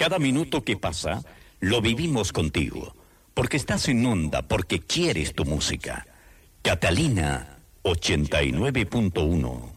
Cada minuto que pasa, lo vivimos contigo. Porque estás en Onda, porque quieres tu música. Catalina 89.1.